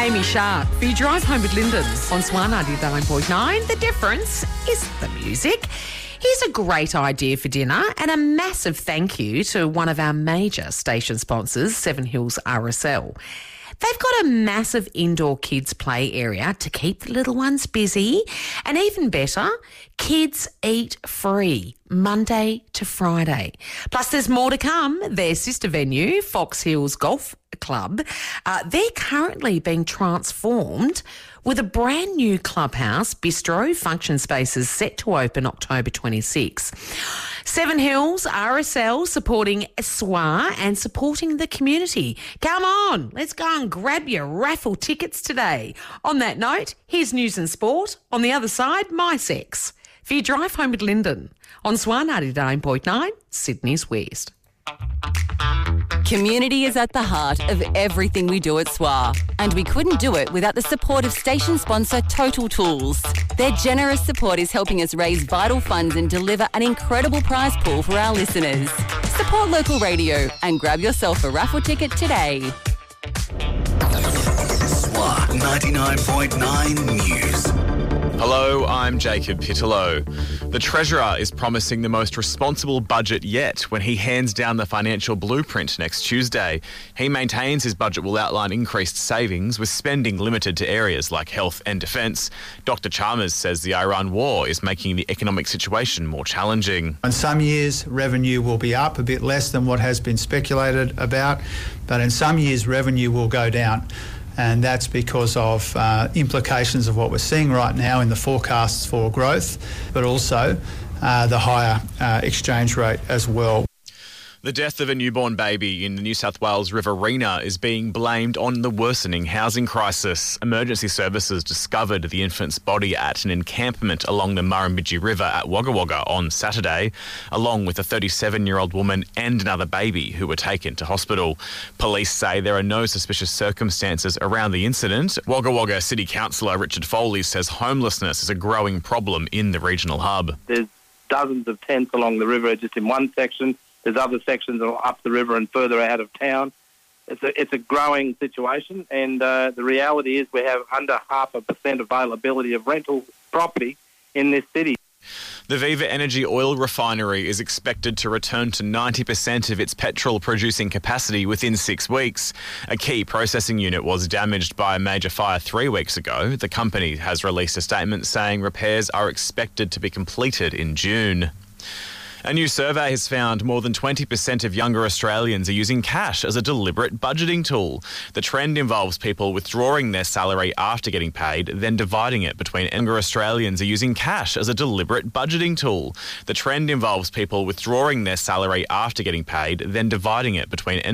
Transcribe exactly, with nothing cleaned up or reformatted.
Amy Sharp for your drive home with Lyndon on Swan ninety-nine point nine. The difference is the music. Here's a great idea for dinner and a massive thank you to one of our major station sponsors, Seven Hills R S L. They've got a massive indoor kids play area to keep the little ones busy. And even better, kids eat free Monday to Friday. Plus there's more to come. Their sister venue, Fox Hills Golf Club, uh, they're currently being transformed with a brand new clubhouse, bistro, function spaces set to open October twenty-sixth. Seven Hills R S L supporting S W A and supporting the community. Come on, let's go and grab your raffle tickets today. On that note, here's news and sport. On the other side, my sex. For your drive home with Lyndon on Swan ninety-nine point nine, Sydney's West. Community is at the heart of everything we do at S W A, and we couldn't do it without the support of station sponsor Total Tools. Their generous support is helping us raise vital funds and deliver an incredible prize pool for our listeners. Support local radio and grab yourself a raffle ticket today. S W A ninety-nine point nine News. Hello, I'm Jacob Pittello. The Treasurer is promising the most responsible budget yet when he hands down the financial blueprint next Tuesday. He maintains his budget will outline increased savings with spending limited to areas like health and defence. Doctor Chalmers says the Iran war is making the economic situation more challenging. In some years, revenue will be up a bit less than what has been speculated about, but in some years, revenue will go down. And that's because of uh, implications of what we're seeing right now in the forecasts for growth, but also uh, the higher uh, exchange rate as well. The death of a newborn baby in the New South Wales Riverina is being blamed on the worsening housing crisis. Emergency services discovered the infant's body at an encampment along the Murrumbidgee River at Wagga Wagga on Saturday, along with a thirty-seven-year-old woman and another baby who were taken to hospital. Police say there are no suspicious circumstances around the incident. Wagga Wagga City Councillor Richard Foley says homelessness is a growing problem in the regional hub. There's dozens of tents along the river just in one section. There's other sections that are up the river and further out of town. It's a, it's a growing situation, and uh, the reality is we have under half a percent availability of rental property in this city. The Viva Energy oil refinery is expected to return to ninety percent of its petrol-producing capacity within six weeks. A key processing unit was damaged by a major fire three weeks ago. The company has released a statement saying repairs are expected to be completed in June. A new survey has found more than twenty percent of younger Australians are using cash as a deliberate budgeting tool. The trend involves people withdrawing their salary after getting paid, then dividing it between younger Australians are using cash as a deliberate budgeting tool. The trend involves people withdrawing their salary after getting paid, then dividing it between